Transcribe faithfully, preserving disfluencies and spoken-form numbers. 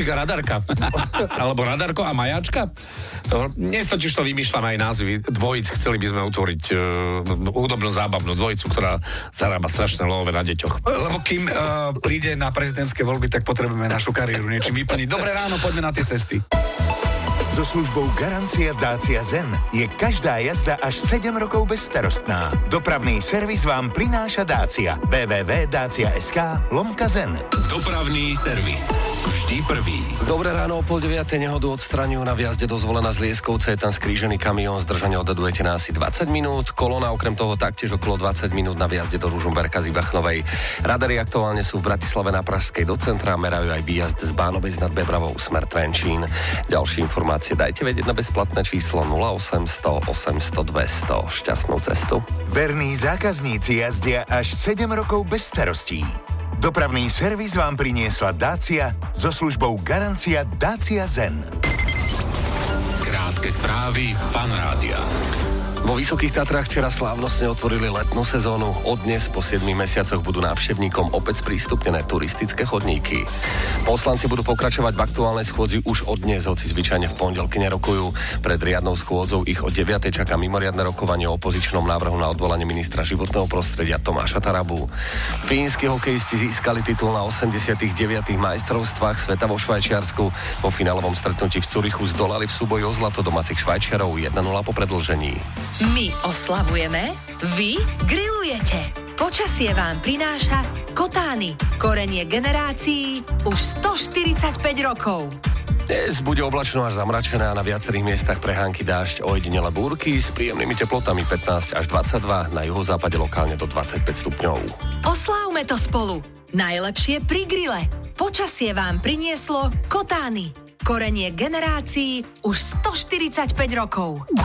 Bubík a Radarka. Alebo Radarko a Majačka. Dnes totiž to vymýšľam aj názvy dvojic. Chceli by sme utvoriť uh, hudobnú zábavnú dvojicu, ktorá zarába strašné love na deťoch. Lebo kým uh, príde na prezidentské voľby, tak potrebujeme našu kariéru niečím vyplniť. Dobré ráno, poďme na tie cesty. So službou Garancia Dacia Zen je každá jazda až sedem rokov bezstarostná. Dopravný servis vám prináša Dacia. w w w bodka dacia bodka es ká lomka zen. Dopravný servis. Vždy prvý. Dobré ráno, o pol deviatej nehodu odstraňujú na vjazde do Zvolena z Lieskovce. Je tam skrížený kamión, zdržanie odhadujete na asi dvadsať minút. Kolóna okrem toho taktiež okolo dvadsať minút na vjazde do Ružomberka z Ibachnovej. Radary aktuálne sú v Bratislave na Pražskej do centra, merajú aj výjazd z Bánoviec nad Bebravou smer Trenčín. Ďalšie informácie dajte vedieť na bezplatné číslo nula osemsto osemsto dvesto. Šťastnú cestu. Verní zákazníci jazdia až sedem rokov bez starostí. Dopravný servis vám priniesla Dacia so službou Garancia Dacia Zen. Krátke správy Fan Rádia. Vo Vysokých Tatrách včera slávnostne otvorili letnú sezónu. Od dnes po siedmich mesiacoch budú návštevníkom opäť sprístupnené turistické chodníky. Poslanci budú pokračovať v aktuálnej schôdzi už od dnes, hoci zvyčajne v pondelky nerokujú. Pred riadnou schôdzou ich o deviatej čaká mimoriadne rokovanie o opozičnom návrhu na odvolanie ministra životného prostredia Tomáša Tarabu. Fínsky hokejisti získali titul na osemdesiatych deviatych majstrovstvách sveta vo Švajčiarsku. Vo finálovom stretnutí v Curychu zdolali v súboji o zlato domácich Švajčiarov jeden nula po predĺžení. My oslavujeme, vy grillujete. Počasie vám prináša Kotány. Korenie generácií už stoštyridsaťpäť rokov. Dnes bude oblačno až zamračené a na viacerých miestach prehánky dážď, ojedinele búrky s príjemnými teplotami pätnásť až dvadsaťdva, na juhozápade lokálne do dvadsaťpäť stupňov. Oslávme to spolu. Najlepšie pri grille. Počasie vám prinieslo Kotány. Korenie generácií už stoštyridsaťpäť rokov.